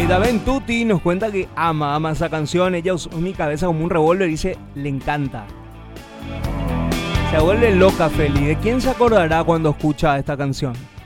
también Tuti nos cuenta que ama esa canción. Ella usó mi cabeza como un revólver y dice, le encanta. Se vuelve loca, Feli. ¿De quién se acordará cuando escucha esta canción?